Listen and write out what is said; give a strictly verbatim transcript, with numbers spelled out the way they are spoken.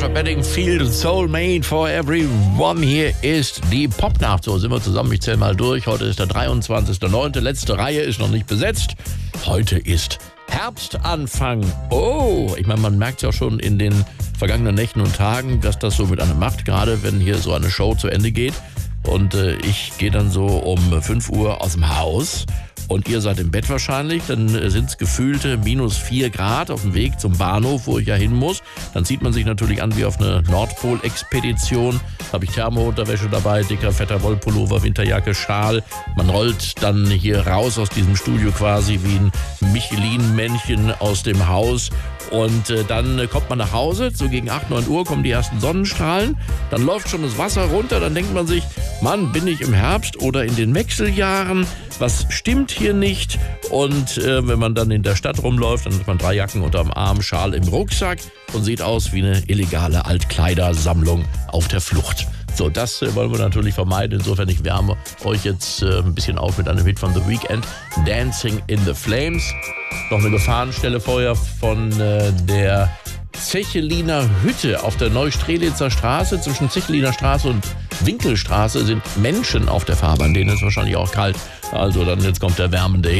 Bedingfield und Soulmate for Everyone. Hier ist die Popnacht. So sind wir zusammen. Ich zähle mal durch. Heute ist der dreiundzwanzigster neunte Letzte Reihe ist noch nicht besetzt. Heute ist Herbstanfang. Oh, ich meine, man merkt ja auch schon in den vergangenen Nächten und Tagen, dass das so mit einem macht, gerade wenn hier so eine Show zu Ende geht. Und äh, ich gehe dann so um fünf Uhr aus dem Haus. Und ihr seid im Bett wahrscheinlich, dann sind es gefühlte minus vier Grad auf dem Weg zum Bahnhof, wo ich ja hin muss. Dann zieht man sich natürlich an wie auf eine Nordpol-Expedition. Habe ich Thermounterwäsche dabei, dicker, fetter Wollpullover, Winterjacke, Schal. Man rollt dann hier raus aus diesem Studio quasi wie ein Michelin-Männchen aus dem Haus. Und äh, dann äh, kommt man nach Hause, so gegen acht, neun Uhr kommen die ersten Sonnenstrahlen. Dann läuft schon das Wasser runter, dann denkt man sich, Mann, bin ich im Herbst oder in den Wechseljahren? Was stimmt hier nicht? Und äh, wenn man dann in der Stadt rumläuft, dann hat man drei Jacken unterm Arm, Schal im Rucksack und sieht aus wie eine illegale Altkleidersammlung auf der Flucht. So, das äh, wollen wir natürlich vermeiden. Insofern, ich wärme euch jetzt äh, ein bisschen auf mit einem Hit von The Weeknd, Dancing in the Flames. Noch eine Gefahrenstelle vorher von äh, der Zecheliner Hütte auf der Neustrelitzer Straße. Zwischen Zecheliner Straße und Winkelstraße sind Menschen auf der Fahrbahn. Denen ist wahrscheinlich auch kalt. Also dann jetzt kommt der wärmende Hit.